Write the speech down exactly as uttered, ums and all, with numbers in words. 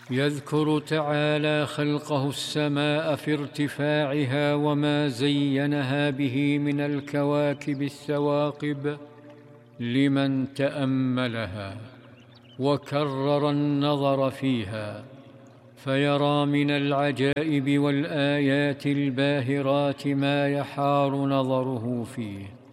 يذكر تعالى خلقه السماء في ارتفاعها وما زينها به من الكواكب الثواقب لمن تأملها وكرر النظر فيها، فيرى من العجائب والآيات الباهرات ما يحار نظره فيه.